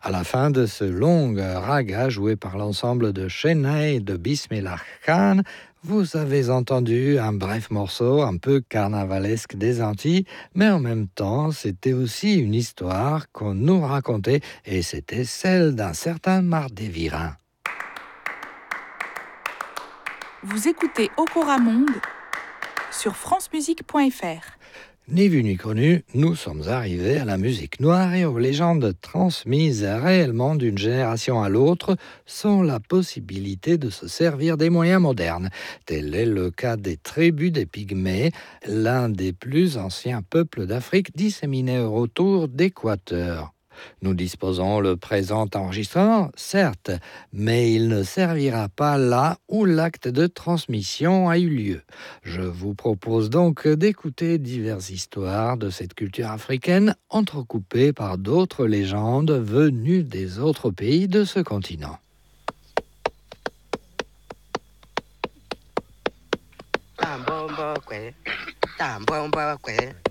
À la fin de ce long raga joué par l'ensemble de Chennai de Bismillah Khan, vous avez entendu un bref morceau un peu carnavalesque des Antilles, mais en même temps, c'était aussi une histoire qu'on nous racontait et c'était celle d'un certain Mardévirin. Vous écoutez Okora Monde sur francemusique.fr. Ni vu ni connu, nous sommes arrivés à la musique noire et aux légendes transmises réellement d'une génération à l'autre sans la possibilité de se servir des moyens modernes. Tel est le cas des tribus des Pygmées, l'un des plus anciens peuples d'Afrique disséminés autour d'Équateur. Nous disposons le présent enregistrement, certes, mais il ne servira pas là où l'acte de transmission a eu lieu. Je vous propose donc d'écouter diverses histoires de cette culture africaine entrecoupées par d'autres légendes venues des autres pays de ce continent. Tambombo kwe, tambombo kwe.